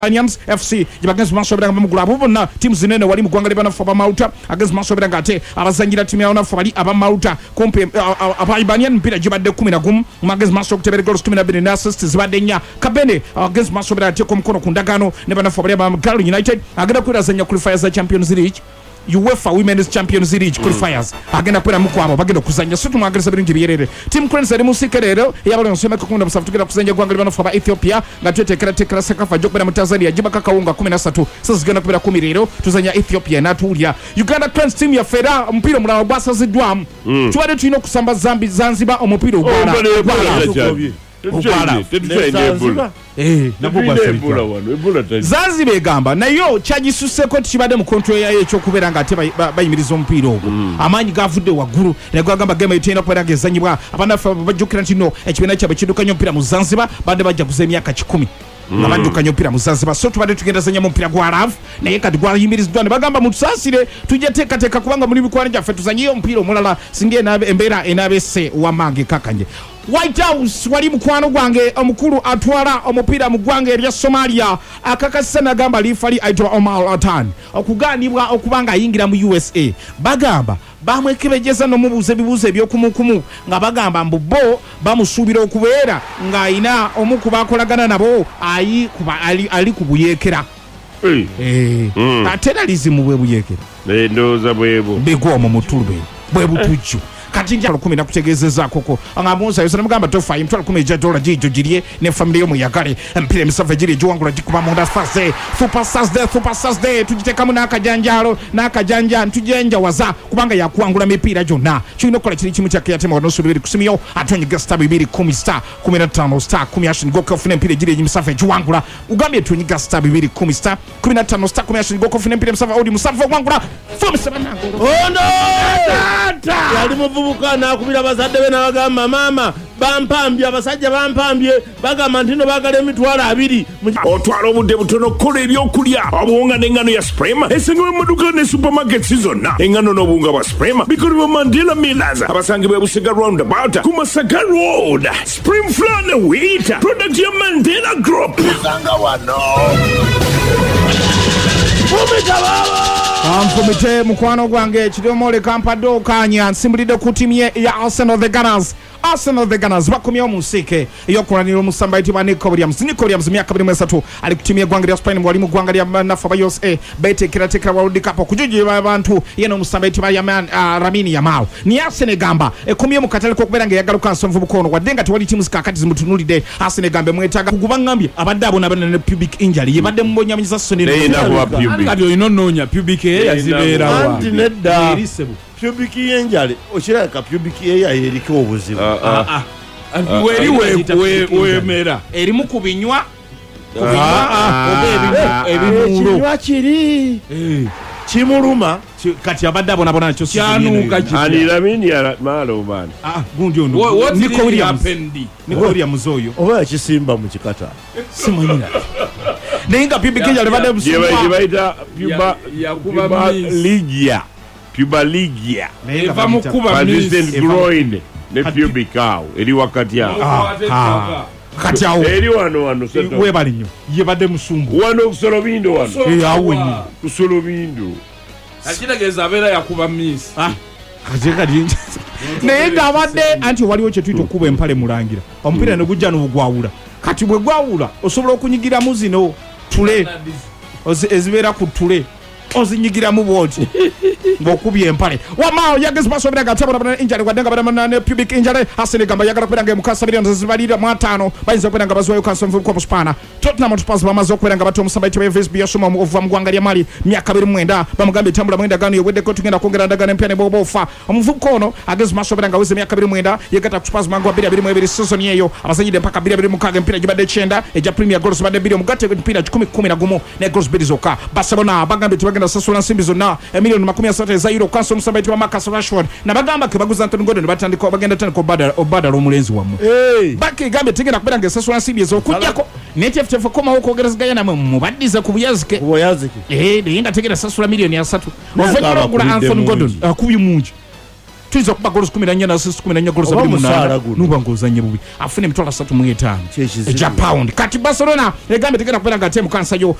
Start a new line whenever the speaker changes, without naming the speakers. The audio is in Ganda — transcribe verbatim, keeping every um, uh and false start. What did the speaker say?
Alliance F C against Masobera Mugulabu na team zinene wali mugwanga libana for Mauta against Masobera ngate abazangira timu yaona for bali aba Mauta kompe aba Ibanian mpira jibadde kumi na gumu against Masobera tebere goals kumi na bbiri na assists zibadde nya Kabene against Masobera ate ko mukono kundagano ne bana for bali aba Gal United agenda kwira qualifiers za Champions League UEFA Women's Champions League qualifiers agenda kwera mukwabo bagenda kuzanya sotu mwagereza biringi biyerere team Cranes ari musikerero yabalo nsema ko kunda musafu tugenda kuzanya gwanga libana for Ethiopia ngatwete kera tekera sekafa jokbera mu Tanzania jibaka kawunga kumi na tatu sasa zigenda kubira kumi rero tuzanya Ethiopia na tulia Uganda Cranes team ya Fera mpira mulaba bwasa zidwam twade tuino kusamba zambi Zanzibar omupira ubwana ubwana eh nabugwa Zanzibar egamba nayo kyagisusse ko kibadde mu control ya echo kubera ngate bayimiriza omupira ogwo amanyi gavudde waguru ne gwagamba game yitenda kwera ngezanyibwa abana bajukira ntino ekibena kyabe kidukanya omupira mu Zanzibar bande bajja kuza emyaka kikumi abadukanya omupira mu Zanzibar so tubadde tugenda zanya omupira gwa Rav naye kati gwa yimirizwa ne bagamba mutusasire tujje teka teka kubanga muri bikwani jaffe tuzanye omupira omulala singe na embera enabese wamange kakanje White House wali mukwano gwange omukulu atwala omupira mu gwange erya Somalia akakasa nagamba lifali aitwa Omar Atan okuganibwa okubanga ayingira mu U S A bagamba bamwekebejeza no mubuze bibuze ebyokumukumu nga bagamba mbubo bamusubira okubeera nga ina omukuba akolagana nabo ayi kuba ali, ali kubuyekera
eh
eh mm. Ateralism bwe buyekera
ndoza bwebo
bego mu mutulube bwe butujju kati njalo kumi na kutegezeza koko angamunza yosana mugamba tofa imtwala kumi ja dola jijo jirie ne family yo muyagale mpire misafa jiri jiwangula jikuba monda Thursday super Thursday super Thursday tujiteka mu nakajanjalo nakajanja tujenja waza kubanga yakuangula mipira jona chino kola kiri kimu cyake yatema no subiri kusimiyo atonye gasta bibiri kumi star kumi na tano star kumi ashin go kofune mpire jiri misafa jiwangula ugambye tunyi gasta bibiri kumi star kumi na tano star kumi ashin go kofune mpire misafa odi musafa wangula fomu sebanango
ondo yali muvubuka nakubira bazadde be nabagamba mama bampambye abasajja bampambye bagamba ntino bagala emitwalo abiri
otwala obudde butono kola ebyokulya obuwunga n'engano ya Suprema esangibwa mu maduuka ne supermarkets zonna engano n'obuwunga bwa Suprema bikolebwa Mandela Millers abasangibwa Busega roundabout ku Masaka Road Spring Flour ne Wheat product ya Mandela Group
usanga wano Fumita baba
Amfumite mukwano gwange kidomole kampado kanya nsimbulide ku timu ya Arsenal the Gunners Arsenal the Gunners bakumye omusike yokulanira omusamba itiba Nico Williams Nico Williams myaka abiri mu esatu ali ku timu ya gwanga lya Spain mwali mu gwanga lya nafa ba U S A betekera tekera World Cup kujuje abantu yeno omusamba itiba ya man uh, Lamine Yamal ni Arsenal gamba ekumye mu katale ko kubera nga yagaluka nsonvu bukono wadenga twali timu zikakati zimutunulide Arsenal gambe mwetaga kugubangambye abadde abo nabana pubic injury yebadde mbonye amiza sonene
ngabyo inononya pubic yazibera wa nedda pubic yenjale okiraka pubic yeya yeriko obuzibu
ah ah weri we we mera eri mu kubinywa kubinywa ebimulo
kinywa kiri eh kimuluma
kati abadde abona bona cyo
kyanuka ali Lamine ya malo man
ah gundi ono Nico Williams Nico Williams oyo
oba kisimba mu kikata
simanyira nenga pubic yenjale badde busumba
yebaita puba yakuba ligia puba ligia
eva mukuba
resistant groin ne pubic awo eri wakati awo
ah kati awo
eri wano wano seto
we bali nyo yebadde musumbu
wano kusolobindo wano
eh awo nyo
kusolobindo
akitegeeza abera yakuba miss
ah kajeka dinje nenga abadde anti waliwo kye twito kuba empale mulangira omupira ne gujja n'obugwawula kati bwe gwawula osobola okunyigira mu zino tule ezibera ku tule ozinyigira mu bwoti ngokubye empale wamao yagezi basobera gatabo na injari kwadenga bana ne pubic injari Arsenal gamba yagala kwenda mukasa biri nzibalira mu atano bayiza kwenda ngabazwayo kansonvu ko Spana Tottenham Hotspur bamazo kwenda ngabatu musamba ite V S B yasoma mu ovuva mugwangalia mali myaka abiri mwenda bamugambe tambula mwenda gano yewede ko tugenda kongera ndagana empene bobofa omuvuko ono agezi basobera ngaweze myaka abiri mwenda yegata Spurs mango abiri abiri mwebiri season yeyo abasanyide mpaka abiri abiri mukaga empira gibade chenda eja Premier goals bade biri mugate empira kumi kumi na gumo ne goals bidi zoka Barcelona bagambe tubagenda sasula nsimbi zonna emilioni makumi asatu za euro kanso musamba ite Marcus Rashford na bagamba ke baguza Anthony Gordon batandika bagenda tane ko bada obada omulenzi wamu
eh
baki gambe tegenda kubera ngesasula nsimbi zo kujjako neteftefa koma huko gerezgaya na mubadiza kubuyazike
kubuyazike
eh ndinga tegera sasula milioni ya tatu overa kugula Anthony Gordon akubi munji tuyinza kuba goals kumi na nnya na assist kumi na nnya goals
Oba
abiri mu
musaala
munaana
guno.
nuba ng'ozanye bubi afune emitwalo asatu mu etaano
Kyekizibu.
ekya pound kati Barcelona egambye tegenda kubeera nga ate mu kansa yo